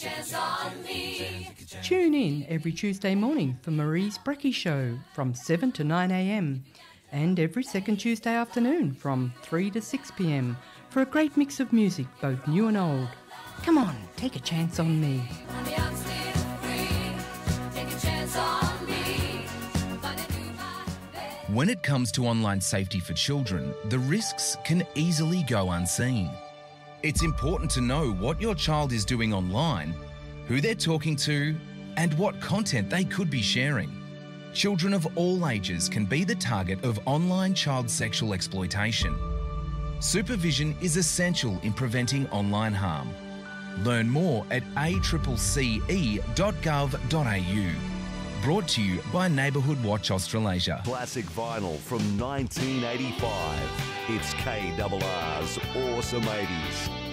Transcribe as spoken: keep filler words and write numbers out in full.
Tune in every Tuesday morning for Marie's Brekkie Show from seven to nine a m and every second Tuesday afternoon from three to six p m for a great mix of music, both new and old. Come on, take a chance on me. When it comes to online safety for children, the risks can easily go unseen. It's important to know what your child is doing online, who they're talking to, and what content they could be sharing. Children of all ages can be the target of online child sexual exploitation. Supervision is essential in preventing online harm. Learn more at a c c e dot gov dot a u. Brought to you by Neighbourhood Watch Australasia. Classic vinyl from nineteen eighty-five. It's K R R's Awesome eighties.